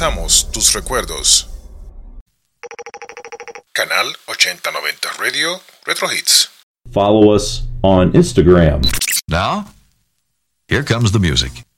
Amenizamos tus recuerdos. Canal 8090 Radio Retro Hits. Follow us on Instagram. Now, here comes the music.